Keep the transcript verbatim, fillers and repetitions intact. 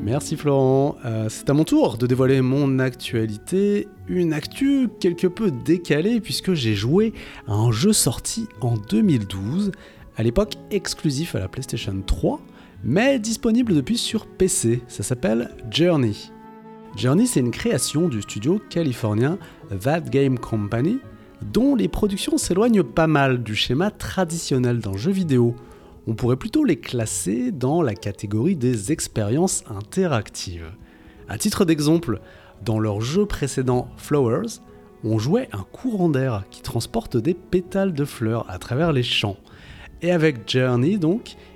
Merci Florent, euh, c'est à mon tour de dévoiler mon actualité, une actu quelque peu décalée puisque j'ai joué à un jeu sorti en deux mille douze, à l'époque exclusif à la PlayStation trois, mais disponible depuis sur P C, ça s'appelle Journey. Journey, c'est une création du studio californien That Game Company, dont les productions s'éloignent pas mal du schéma traditionnel d'un jeu vidéo. On pourrait plutôt les classer dans la catégorie des expériences interactives. À titre d'exemple, dans leur jeu précédent Flowers, on jouait un courant d'air qui transporte des pétales de fleurs à travers les champs. Et avec Journey donc,